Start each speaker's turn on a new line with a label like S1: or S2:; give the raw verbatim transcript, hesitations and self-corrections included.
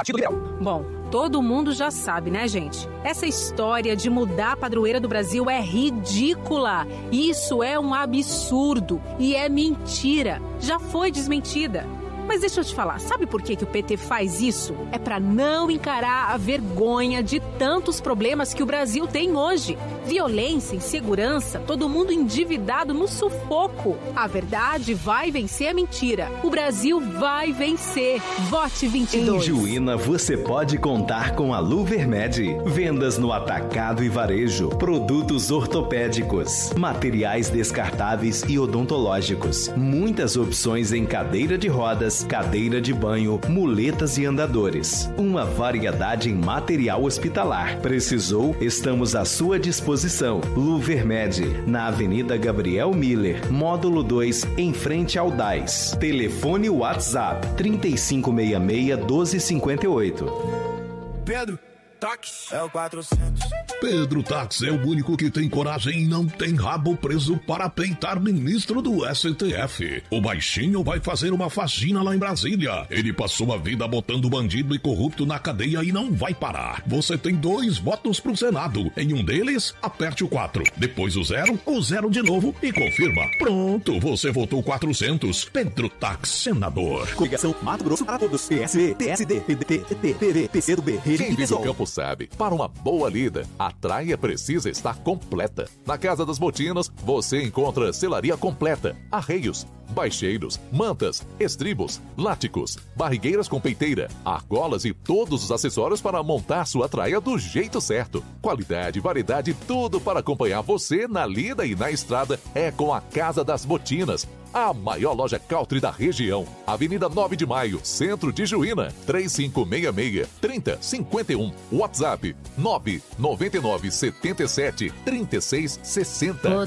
S1: Partido Liberal.
S2: Bom, todo mundo já sabe, né, gente? Essa história de mudar a padroeira do Brasil é ridícula. Isso é um absurdo e é mentira. Já foi desmentida. Mas deixa eu te falar, sabe por que, que o P T faz isso? É para não encarar a vergonha de tantos problemas que o Brasil tem hoje. Violência, insegurança, todo mundo endividado no sufoco. A verdade vai vencer a mentira. O Brasil vai vencer. Vote vinte e dois.
S3: Em Juína você pode contar com a Luvermed. Vendas no atacado e varejo, produtos ortopédicos, materiais descartáveis e odontológicos. Muitas opções em cadeira de rodas, cadeira de banho, muletas e andadores. Uma variedade em material hospitalar. Precisou? Estamos à sua disposição. Luvermed, na Avenida Gabriel Miller, módulo dois, em frente ao D A I S. Telefone WhatsApp trinta e cinco sessenta e seis, doze cinquenta e oito.
S4: Pedro, táxi é o quatrocentos.
S5: Pedro Táxi é o único que tem coragem e não tem rabo preso para peitar ministro do S T F. O baixinho vai fazer uma faxina lá em Brasília. Ele passou a vida botando bandido e corrupto na cadeia e não vai parar. Você tem dois votos pro Senado. Em um deles, aperte o quatro. Depois o zero, o zero de novo e confirma. Pronto, você votou quatrocentos. Pedro Táxi, senador.
S1: Coligação Mato Grosso para todos. P S B, P S D, P D T, P P V, P C do B, Rede
S6: Quem
S1: e
S6: vive o
S1: PSOL.
S6: campo sabe, para uma boa lida, a traia precisa estar completa. Na Casa das Botinas, você encontra selaria completa, arreios, baixeiros, mantas, estribos, láticos, barrigueiras com peiteira, argolas e todos os acessórios para montar sua traia do jeito certo. Qualidade, variedade, tudo para acompanhar você na lida e na estrada é com a Casa das Botinas. A maior loja country da região. Avenida nove de Maio, Centro de Juína. três cinco seis seis, três zero cinco um. WhatsApp nove nove nove sete sete, três seis seis zero.